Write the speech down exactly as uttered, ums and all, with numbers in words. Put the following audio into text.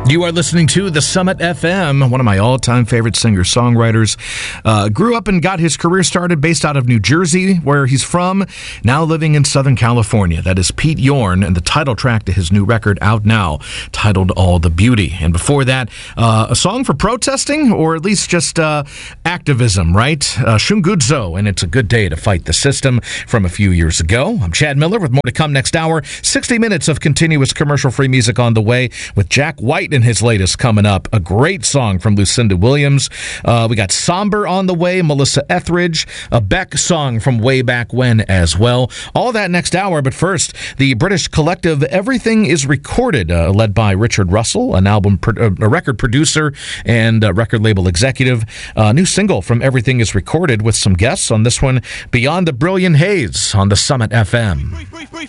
You are listening to The Summit F M, one of my all-time favorite singer-songwriters. Uh, grew up and got his career started based out of New Jersey, where he's from, now living in Southern California. That is Pete Yorn, and the title track to his new record out now, titled All the Beauty. And before that, uh, a song for protesting, or at least just uh, activism, right? Uh, Shungudzo, and It's a Good Day to Fight the System from a few years ago. I'm Chad Miller with more to come next hour. sixty minutes of continuous commercial-free music on the way with Jack White and his latest coming up. A great song from Lucinda Williams. Uh, we got Somber on the way, Melissa Etheridge, a Beck song from way back when as well. All that next hour, but first, the British collective Everything Is Recorded, uh, led by Richard Russell, an album, pro- uh, a record producer and uh, record label executive. A uh, new single from Everything Is Recorded with some guests on this one, Beyond the Brilliant Haze on the Summit F M.